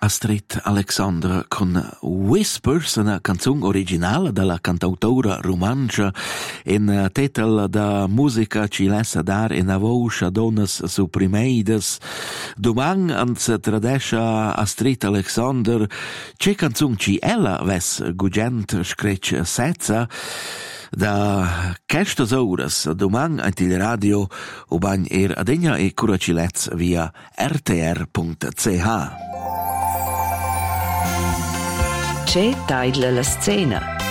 Astrid Alexandra con Whispers, una canzone originale della cantautora romancia in titel da musica ci lessa dar in a voce donnes supprimeidas. Domang ans tradescia Astrid Alexander ce canzone ci ella ves gugent screc setza da questas horas domang at il radio o bagn adegna e curacilez via rtr.ch. C'è tagliela la scena.